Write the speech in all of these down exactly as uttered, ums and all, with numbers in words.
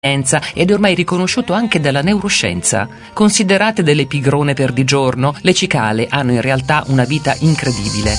ed è ormai riconosciuto anche dalla neuroscienza. Considerate delle pigrone per di giorno, le cicale hanno in realtà una vita incredibile.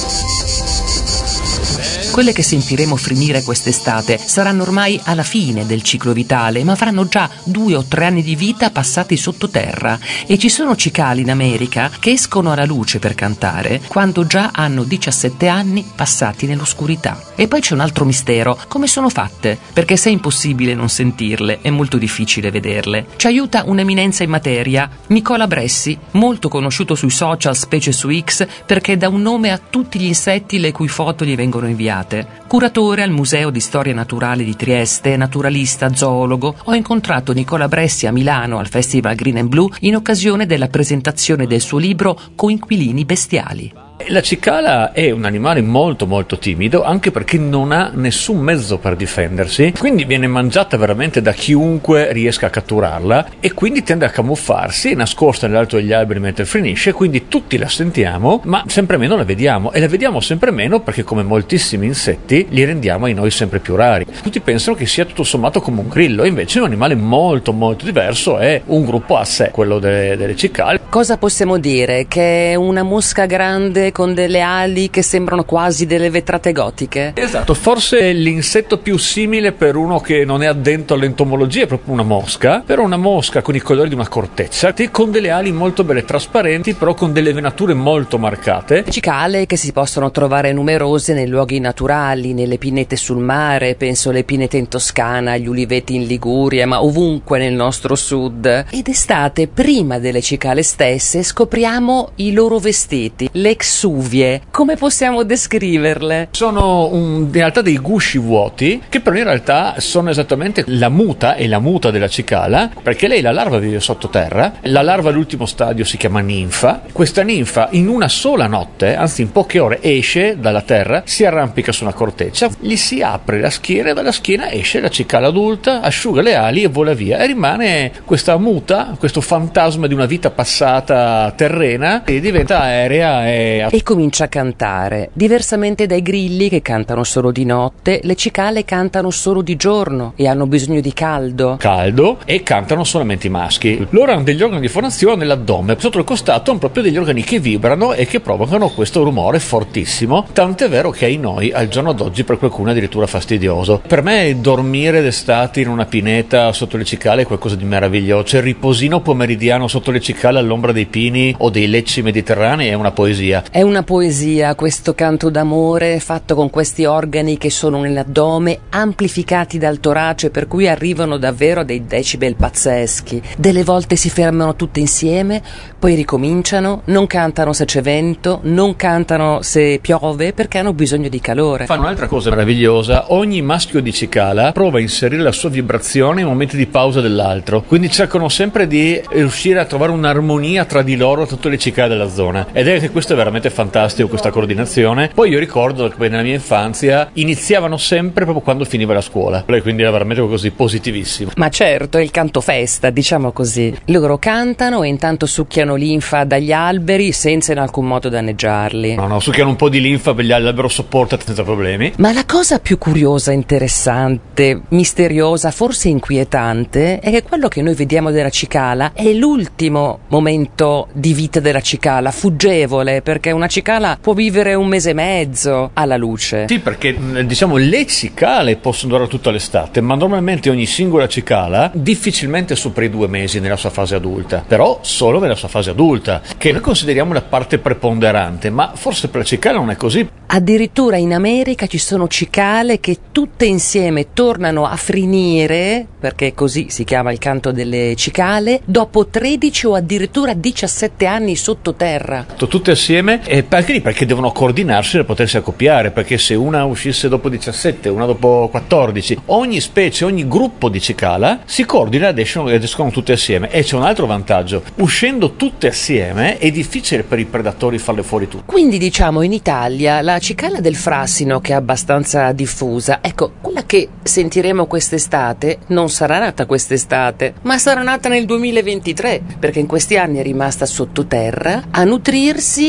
Quelle che sentiremo frinire quest'estate saranno ormai alla fine del ciclo vitale, ma avranno già due o tre anni di vita passati sottoterra, e ci sono cicali in America che escono alla luce per cantare quando già hanno diciassette anni passati nell'oscurità. E poi c'è un altro mistero: come sono fatte? Perché se è impossibile non sentirle, è molto difficile vederle. Ci aiuta un'eminenza in materia, Nicola Bressi, molto conosciuto sui social, specie su X, perché dà un nome a tutti gli insetti le cui foto gli vengono inviate. Curatore al Museo di Storia Naturale di Trieste, naturalista, zoologo, ho incontrato Nicola Bressi a Milano al Festival Green and Blue in occasione della presentazione del suo libro Coinquilini bestiali. La cicala è un animale molto molto timido, anche perché non ha nessun mezzo per difendersi, quindi viene mangiata veramente da chiunque riesca a catturarla, e quindi tende a camuffarsi, è nascosta nell'alto degli alberi mentre finisce, quindi tutti la sentiamo ma sempre meno la vediamo, e la vediamo sempre meno perché, come moltissimi insetti, li rendiamo ai noi sempre più rari. Tutti pensano che sia tutto sommato come un grillo, invece è un animale molto molto diverso, è un gruppo a sé, quello delle, delle cicale. Cosa possiamo dire? Che è una mosca grande con delle ali che sembrano quasi delle vetrate gotiche? Esatto, forse l'insetto più simile per uno che non è addentro all'entomologia è proprio una mosca, però una mosca con i colori di una corteccia, con delle ali molto belle trasparenti, però con delle venature molto marcate. Cicale che si possono trovare numerose nei luoghi naturali, nelle pinete sul mare, penso alle pinete in Toscana, agli uliveti in Liguria, ma ovunque nel nostro sud. Ed estate, prima delle cicale stesse, scopriamo i loro vestiti, le exuvie. Come possiamo descriverle? Sono un, in realtà dei gusci vuoti, che però in realtà sono esattamente la muta e la muta della cicala, perché lei, la larva, vive sottoterra. La larva all'ultimo stadio si chiama ninfa. Questa ninfa in una sola notte, anzi in poche ore, esce dalla terra, si arrampica su una corteccia, gli si apre la schiena e dalla schiena esce la cicala adulta, asciuga le ali e vola via, e rimane questa muta, questo fantasma di una vita passata terrena, e diventa aerea e... e comincia a cantare. Diversamente dai grilli che cantano solo di notte, le cicale cantano solo di giorno e hanno bisogno di caldo. Caldo, e cantano solamente i maschi. Loro hanno degli organi di fonazione nell'addome, sotto il costato hanno proprio degli organi che vibrano e che provocano questo rumore fortissimo, tant'è vero che ai noi, al giorno d'oggi, per qualcuno è addirittura fastidioso. Per me dormire d'estate in una pineta sotto le cicale è qualcosa di meraviglioso. C'è il riposino pomeridiano sotto le cicale all'ombra dei pini o dei lecci mediterranei, è una poesia. È una poesia questo canto d'amore fatto con questi organi che sono nell'addome, amplificati dal torace, per cui arrivano davvero a dei decibel pazzeschi. Delle volte si fermano tutte insieme, poi ricominciano, non cantano se c'è vento, non cantano se piove, perché hanno bisogno di calore. Fanno un'altra cosa meravigliosa: ogni maschio di cicala prova a inserire la sua vibrazione nei momenti di pausa dell'altro, quindi cercano sempre di riuscire a trovare un'armonia tra di loro, tutte le cicale della zona, ed è che questo è veramente fantastico, questa coordinazione. Poi io ricordo che nella mia infanzia iniziavano sempre proprio quando finiva la scuola, quindi era veramente così positivissimo. Ma certo, è il canto festa, diciamo così. Loro cantano e intanto succhiano linfa dagli alberi senza in alcun modo danneggiarli. No, no, succhiano un po' di linfa per gli alberi, l'albero sopporta senza problemi. Ma la cosa più curiosa, interessante, misteriosa, forse inquietante, è che quello che noi vediamo della cicala è l'ultimo momento di vita della cicala, fuggevole, perché una cicala può vivere un mese e mezzo alla luce. Sì, perché diciamo le cicale possono durare tutta l'estate, ma normalmente ogni singola cicala difficilmente supera i due mesi nella sua fase adulta, però solo nella sua fase adulta, che noi consideriamo la parte preponderante, ma forse per la cicala non è così. Addirittura in America ci sono cicale che tutte insieme tornano a frinire, perché così si chiama il canto delle cicale, dopo tredici o addirittura diciassette anni sottoterra. Tutte assieme, e perché lì? Perché devono coordinarsi per potersi accoppiare, perché se una uscisse dopo diciassette, una dopo quattordici, ogni specie, ogni gruppo di cicala si coordina ed escono, ed escono tutte assieme. E c'è un altro vantaggio: uscendo tutte assieme è difficile per i predatori farle fuori tutte. Quindi diciamo in Italia la cicala del frassino, che è abbastanza diffusa, ecco, quella che sentiremo quest'estate non sarà nata quest'estate, ma sarà nata nel duemilaventitré, perché in questi anni è rimasta sottoterra a nutrirsi della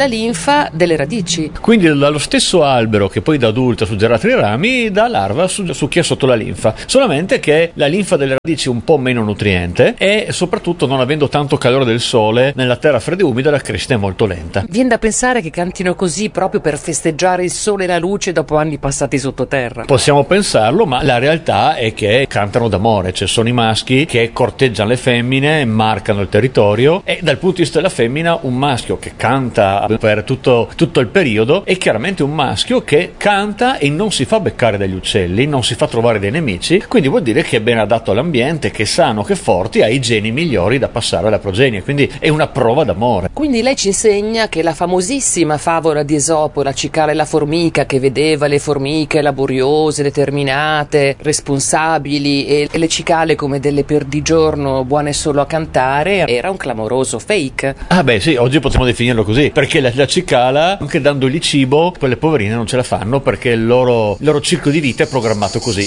linfa delle radici. Quindi dallo stesso albero che poi da adulta suggerà i rami, da larva su, succhia sotto la linfa, solamente che la linfa delle radici è un po' meno nutriente e soprattutto non avendo tanto calore del sole nella terra fredda e umida la crescita è molto lenta. Viene da pensare che cantino così proprio per festeggiare il sole e la luce dopo anni passati sottoterra. Possiamo pensarlo, ma la realtà è che cantano d'amore, cioè sono i maschi che corteggiano le femmine, marcano il territorio, e dal punto di vista della femmina un maschio che canta per tutto, tutto il periodo è chiaramente un maschio che canta e non si fa beccare dagli uccelli, non si fa trovare dei nemici, quindi vuol dire che è ben adatto all'ambiente, che è sano, che è forte, ha i geni migliori da passare alla progenie, quindi è una prova d'amore. Quindi lei ci insegna che la famosissima favola di Esopo, la cicala e la formica, che vedeva le formiche laboriose, determinate, responsabili, e le cicale come delle perdigiorno buone solo a cantare, era un clamoroso fake. Ah beh sì, oggi potremmo definirlo così, perché la, la cicala, anche dandogli cibo, quelle poverine non ce la fanno perché il loro, il loro ciclo di vita è programmato così.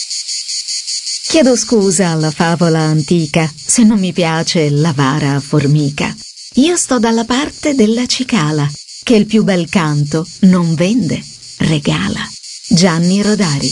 Chiedo scusa alla favola antica se non mi piace l'avara formica. Io sto dalla parte della cicala, che il più bel canto non vende, regala. Gianni Rodari.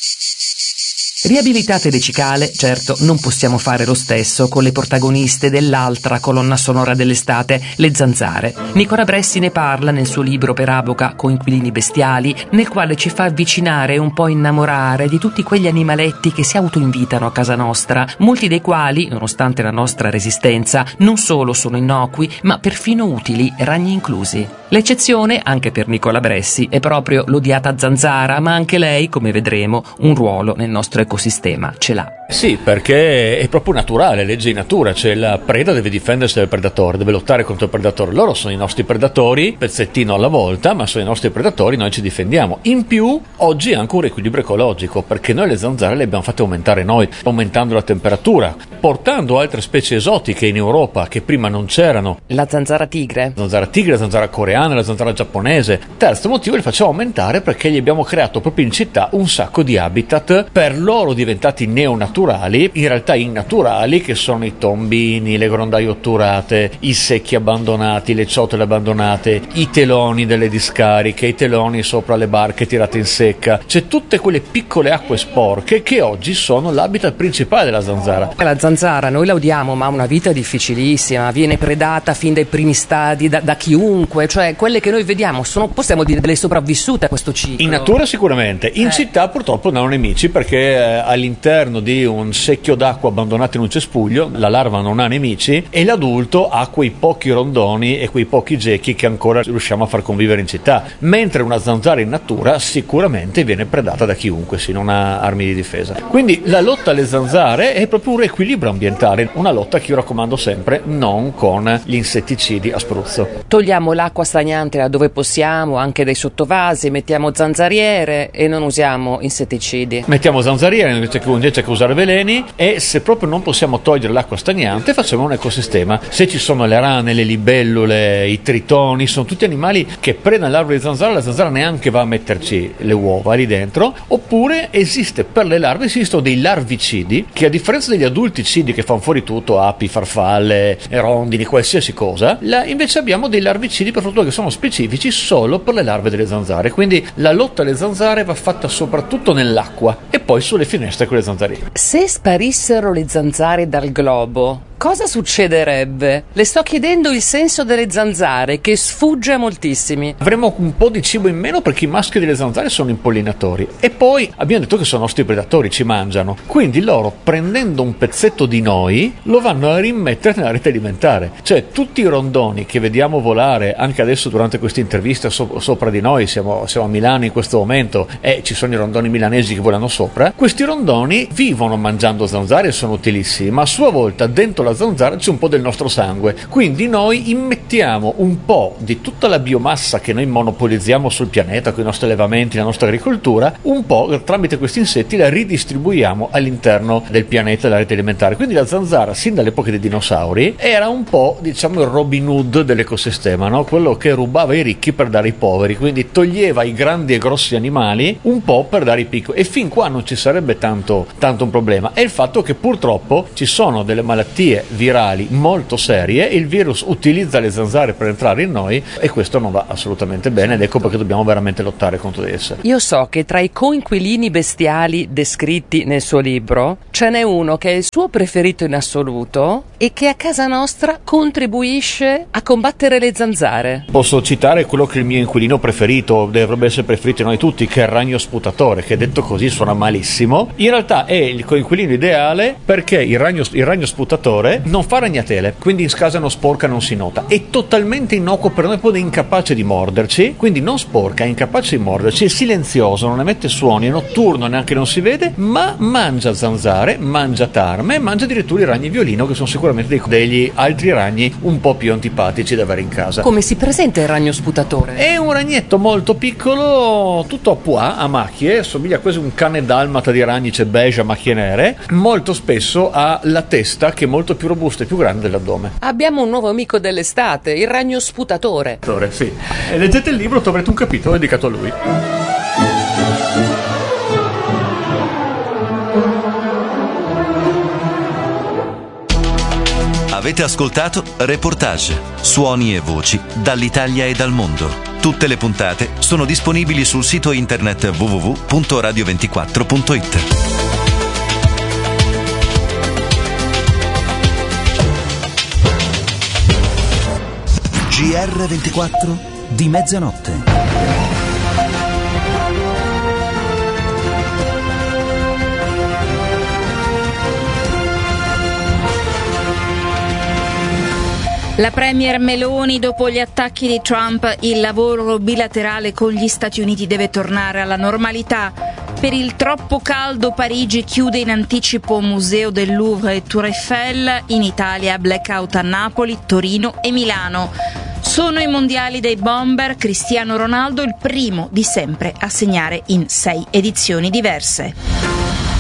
Riabilitate le cicale, certo, non possiamo fare lo stesso con le protagoniste dell'altra colonna sonora dell'estate, le zanzare. Nicola Bressi ne parla nel suo libro per Avoca, Coinquilini bestiali, nel quale ci fa avvicinare e un po' innamorare di tutti quegli animaletti che si autoinvitano a casa nostra, molti dei quali, nonostante la nostra resistenza, non solo sono innocui, ma perfino utili, ragni inclusi. L'eccezione, anche per Nicola Bressi, è proprio l'odiata zanzara, ma anche lei, come vedremo, un ruolo nel nostro ecosistema ce l'ha. Sì, perché è proprio naturale, legge di natura, cioè la preda deve difendersi dal predatore, deve lottare contro il predatore. Loro sono i nostri predatori, pezzettino alla volta, ma sono i nostri predatori, noi ci difendiamo. In più, oggi è anche un riequilibrio ecologico, perché noi le zanzare le abbiamo fatte aumentare noi, aumentando la temperatura, portando altre specie esotiche in Europa che prima non c'erano. La zanzara tigre? La zanzara tigre, la zanzara coreana, la zanzara giapponese. Terzo motivo, li facciamo aumentare perché gli abbiamo creato proprio in città un sacco di habitat per loro diventati neonaturali, in realtà innaturali, che sono i tombini, le grondaie otturate, i secchi abbandonati, le ciotole abbandonate, i teloni delle discariche, i teloni sopra le barche tirate in secca, cioè tutte quelle piccole acque sporche che oggi sono l'habitat principale della zanzara. La zanzara noi la odiamo, ma ha una vita difficilissima, viene predata fin dai primi stadi da, da chiunque, cioè quelle che noi vediamo sono, possiamo dire, delle sopravvissute a questo ciclo. In natura sicuramente, in eh. città purtroppo non hanno nemici, perché eh, all'interno di un secchio d'acqua abbandonato in un cespuglio la larva non ha nemici e l'adulto ha quei pochi rondoni e quei pochi gechi che ancora riusciamo a far convivere in città, mentre una zanzara in natura sicuramente viene predata da chiunque se non ha armi di difesa. Quindi la lotta alle zanzare è proprio un riequilibrio ambientale, una lotta che io raccomando sempre non con gli insetticidi a spruzzo. Togliamo l'acqua stagnante da dove possiamo, anche dai sottovasi, mettiamo zanzariere e non usiamo insetticidi. Mettiamo zanzariere invece che, invece che usare veleni, e se proprio non possiamo togliere l'acqua stagnante facciamo un ecosistema. Se ci sono le rane, le libellule, i tritoni, sono tutti animali che prendono l'albero di zanzara, la zanzara neanche va a metterci le uova lì dentro. Oppure esiste per le larve, esistono dei larvicidi che, a differenza degli adulticidi che fanno fuori tutto, api, farfalle, rondini, qualsiasi cosa, là invece abbiamo dei larvicidi per fortuna che sono specifici solo per le larve delle zanzare. Quindi la lotta alle zanzare va fatta soprattutto nell'acqua e poi sulle finestre con le zanzarine. Se sparissero le zanzare dal globo, cosa succederebbe? Le sto chiedendo il senso delle zanzare, che sfugge a moltissimi. Avremo un po' di cibo in meno perché i maschi delle zanzare sono impollinatori, e poi abbiamo detto che sono nostri predatori, ci mangiano, quindi loro, prendendo un pezzetto di noi, lo vanno a rimettere nella rete alimentare. Cioè tutti i rondoni che vediamo volare anche adesso durante questa intervista so- sopra di noi, siamo, siamo a Milano in questo momento e ci sono i rondoni milanesi che volano sopra, questi rondoni vivono mangiando zanzare e sono utilissimi, ma a sua volta dentro la zanzara c'è un po' del nostro sangue, quindi noi immettiamo un po' di tutta la biomassa che noi monopolizziamo sul pianeta con i nostri allevamenti, la nostra agricoltura, un po' tramite questi insetti la ridistribuiamo all'interno del pianeta, della rete alimentare. Quindi la zanzara, sin dall'epoca dei dinosauri, era un po', diciamo, il Robin Hood dell'ecosistema, no? Quello che rubava ai ricchi per dare ai poveri, quindi toglieva i grandi e grossi animali un po' per dare ai piccoli, e fin qua non ci sarebbe tanto, tanto un problema. È il fatto che purtroppo ci sono delle malattie malattie virali molto serie, il virus utilizza le zanzare per entrare in noi e questo non va assolutamente bene ed ecco perché dobbiamo veramente lottare contro di esse. Io so che tra i coinquilini bestiali descritti nel suo libro ce n'è uno che è il suo preferito in assoluto e che a casa nostra contribuisce a combattere le zanzare. Posso citare quello che è il mio inquilino preferito, dovrebbe essere preferito di noi tutti, che è il ragno sputatore, che detto così suona malissimo. In realtà è il coinquilino ideale perché il ragno, il ragno sputatore non fa ragnatele, quindi in casa non sporca, non si nota, è totalmente innocuo per noi, poi è incapace di morderci, quindi non sporca, è incapace di morderci, è silenzioso, non emette suoni, è notturno, neanche non si vede, ma mangia zanzare, mangia tarme, mangia addirittura i ragni violino, che sono sicuramente dei, degli altri ragni un po' più antipatici da avere in casa. Come si presenta il ragno sputatore? È un ragnetto molto piccolo, tutto a pois, a macchie, somiglia quasi a un cane dalmata di ragnice beige a macchie nere. Molto spesso ha la testa che è molto più robusta e più grande dell'addome. Abbiamo un nuovo amico dell'estate, il ragno sputatore. Sì. E leggete il libro, troverete un capitolo dedicato a lui. Avete ascoltato Reportage, suoni e voci dall'Italia e dal mondo. Tutte le puntate sono disponibili sul sito internet w w w punto radio ventiquattro punto it. G R ventiquattro di mezzanotte. La premier Meloni, dopo gli attacchi di Trump, il lavoro bilaterale con gli Stati Uniti deve tornare alla normalità. Per il troppo caldo Parigi chiude in anticipo Museo del Louvre e Tour Eiffel, in Italia blackout a Napoli, Torino e Milano. Sono i mondiali dei bomber, Cristiano Ronaldo il primo di sempre a segnare in sei edizioni diverse.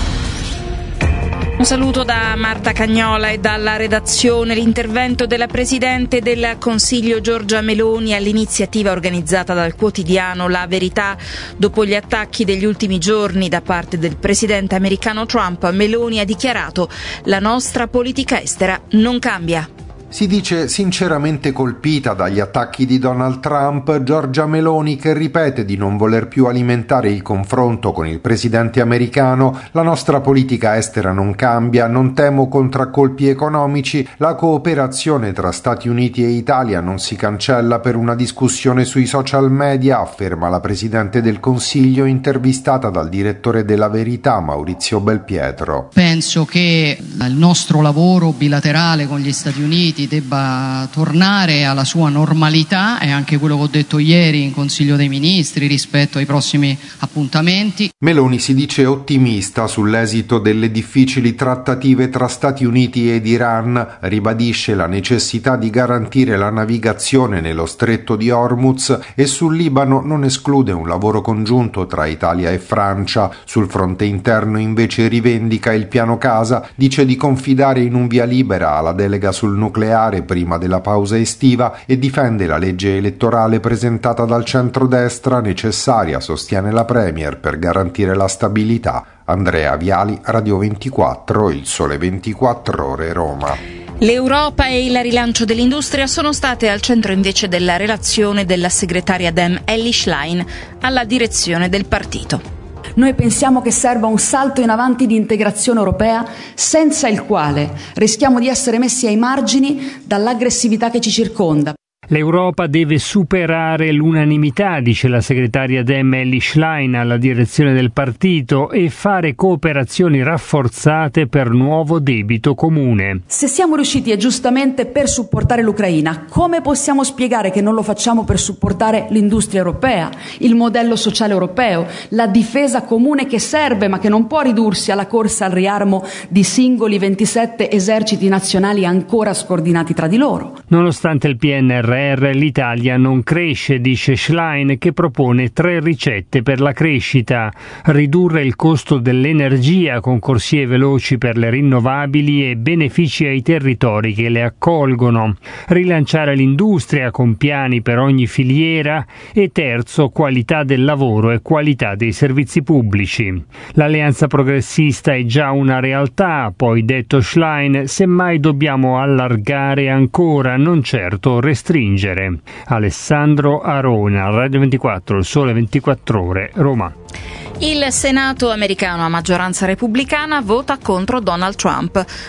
Un saluto da Marta Cagnola e dalla redazione. L'intervento della Presidente del Consiglio Giorgia Meloni all'iniziativa organizzata dal quotidiano La Verità. Dopo gli attacchi degli ultimi giorni da parte del presidente americano Trump, Meloni ha dichiarato: la nostra politica estera non cambia. Si dice sinceramente colpita dagli attacchi di Donald Trump, Giorgia Meloni, che ripete di non voler più alimentare il confronto con il presidente americano. La nostra politica estera non cambia, non temo contraccolpi economici, la cooperazione tra Stati Uniti e Italia non si cancella per una discussione sui social media, afferma la Presidente del Consiglio intervistata dal direttore della Verità Maurizio Belpietro. Penso che il nostro lavoro bilaterale con gli Stati Uniti debba tornare alla sua normalità, è anche quello che ho detto ieri in Consiglio dei Ministri rispetto ai prossimi appuntamenti. Meloni si dice ottimista sull'esito delle difficili trattative tra Stati Uniti ed Iran, ribadisce la necessità di garantire la navigazione nello stretto di Hormuz e sul Libano non esclude un lavoro congiunto tra Italia e Francia. Sul fronte interno invece rivendica il piano casa, dice di confidare in un via libera alla delega sul nucleare prima della pausa estiva e difende la legge elettorale presentata dal centrodestra, necessaria, sostiene la Premier, per garantire la stabilità. Andrea Viali, Radio ventiquattro, Il Sole ventiquattro Ore, Roma. L'Europa e il rilancio dell'industria sono state al centro invece della relazione della segretaria Dem Elly Schlein alla direzione del partito. Noi pensiamo che serva un salto in avanti di integrazione europea, senza il quale rischiamo di essere messi ai margini dall'aggressività che ci circonda. L'Europa deve superare l'unanimità, dice la segretaria Dem Elly Schlein alla direzione del partito, e fare cooperazioni rafforzate per nuovo debito comune. Se siamo riusciti, e giustamente, per supportare l'Ucraina, come possiamo spiegare che non lo facciamo per supportare l'industria europea, il modello sociale europeo, la difesa comune che serve ma che non può ridursi alla corsa al riarmo di singoli ventisette eserciti nazionali ancora scordinati tra di loro? Nonostante il P N R R l'Italia non cresce, dice Schlein, che propone tre ricette per la crescita: ridurre il costo dell'energia con corsie veloci per le rinnovabili e benefici ai territori che le accolgono, rilanciare l'industria con piani per ogni filiera e terzo, qualità del lavoro e qualità dei servizi pubblici. L'alleanza progressista è già una realtà, poi detto Schlein, semmai dobbiamo allargare ancora, non certo restringere. Alessandro Arona, Radio ventiquattro, Il Sole ventiquattro Ore, Roma. Il Senato americano a maggioranza repubblicana vota contro Donald Trump.